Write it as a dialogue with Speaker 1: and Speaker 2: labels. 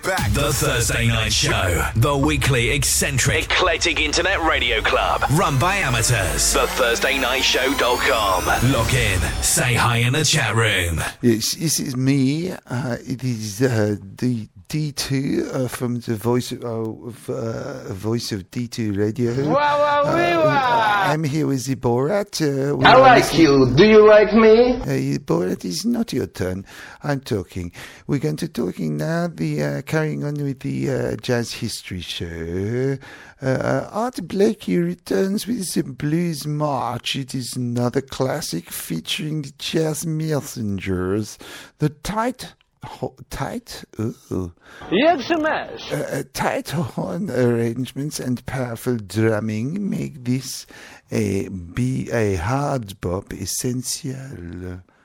Speaker 1: back.
Speaker 2: The Thursday Night Show. The weekly eclectic internet radio club. Run by amateurs. TheThursdayNightShow.com. Log in. Say hi in the chat room.
Speaker 3: Yes, this is me. It is the D2 from the Voice of D2 Radio. I'm here with the Borat.
Speaker 4: I like you. Do you like me?
Speaker 3: Borat, it's not your turn. I'm talking. We're going to talking now. Carrying on with the Jazz History Show. Art Blakey returns with the Blues March. It is another classic featuring the Jazz Messengers. The tight horn arrangements and powerful drumming make this be a hard bop essential.